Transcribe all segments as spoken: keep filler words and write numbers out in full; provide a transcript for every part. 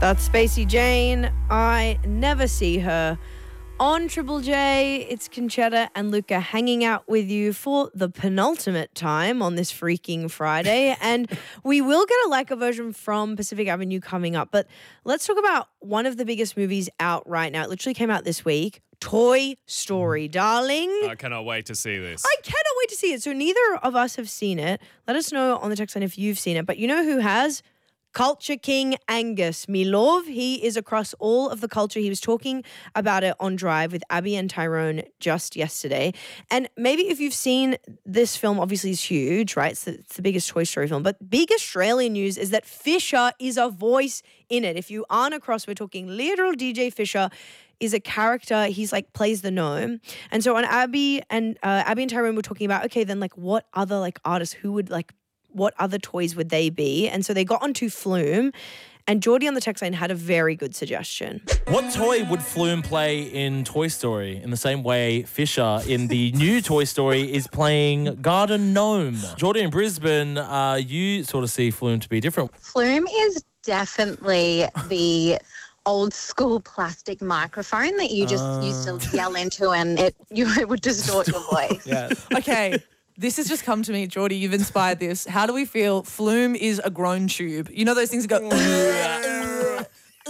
That's Spacey Jane. I never see her. On Triple J, it's Conchetta and Luca hanging out with you for the penultimate time on this freaking Friday. And we will get a Leica version from Pacific Avenue coming up. But let's talk about one of the biggest movies out right now. It literally came out this week. Toy Story, darling. I cannot wait to see this. I cannot wait to see it. So neither of us have seen it. Let us know on the text line if you've seen it. But you know who has? Culture King Angus Milov. He is across all of the culture. He was talking about it on Drive with Abby and Tyrone just yesterday. And maybe if you've seen this film, obviously it's huge, right? It's the, it's the biggest Toy Story film. But big Australian news is that Fisher is a voice in it. If you aren't across, we're talking literal D J Fisher is a character. He's like plays the gnome. And so on Abby and uh, Abby and Tyrone were talking about, okay, then like what other like artists who would like what other toys would they be? And so they got onto Flume, and Geordie on the text line had a very good suggestion. What toy would Flume play in Toy Story in the same way Fisher in the new Toy Story is playing Garden Gnome? Geordie in Brisbane, uh, you sort of see Flume to be different. Flume is definitely the old school plastic microphone that you just Uh. used to yell into and it you it would distort your voice. Yeah. Okay, this has just come to me, Geordie. You've inspired this. How do we feel? Flume is a groan tube. You know those things that go.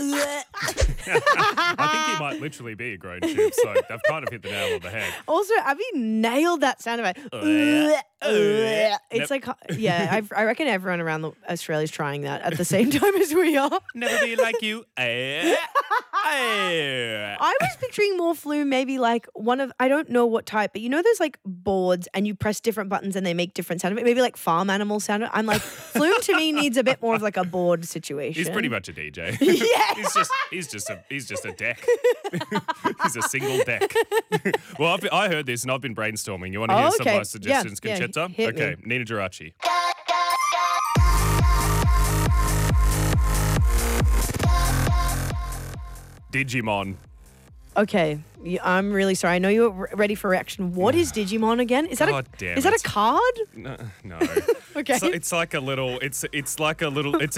I think he might literally be a grown tube, so they've kind of hit the nail on the head. Also, Abby nailed that sound effect. yeah. It's Yep. like, yeah, I've, I reckon everyone around the, Australia is trying that at the same time as we are. Never be like you. Eh, eh. I was picturing more Flume, maybe like one of, I don't know what type, but you know there's like boards and you press different buttons and they make different sound. Maybe like farm animal sound. I'm like, Flume to me needs a bit more of like a board situation. He's pretty much a D J. Yeah. He's just he's just a he's just a deck. He's a single deck. Well, I've been, I heard this and I've been brainstorming. You want to Oh, hear some of okay. my suggestions, Yeah, yeah, Conchetta? hit Okay, me. Nina Geraci. Digimon. Okay, you- I'm really sorry. I know you're re- ready for reaction. What is Digimon again? Is that God a damn is that it. a card? No, no. Okay. So it's like a little. It's it's like a little. It's